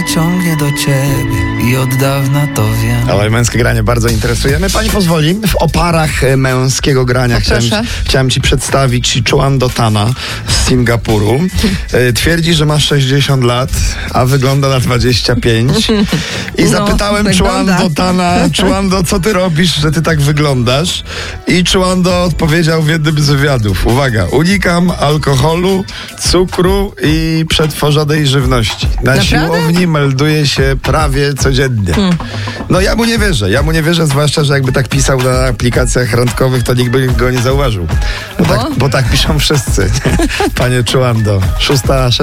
ciągnie do ciebie i od dawna to wiem. Ale męskie granie bardzo interesujemy. Pani pozwoli, w oparach męskiego grania chciałem ci przedstawić Chuan Dotana z Singapuru. Twierdzi, że ma 60 lat, a wygląda na 25. I zapytałem Chuando, co ty robisz, że ty tak wyglądasz? I Chuando odpowiedział w jednym z wywiadów. Uwaga, unikam alkoholu, cukru i przetworzonej żywności. Na siłowni melduję się prawie codziennie. No ja mu nie wierzę, zwłaszcza, że jakby tak pisał na aplikacjach randkowych, to nikt by go nie zauważył. Bo tak piszą wszyscy. Panie Chuando. 6:06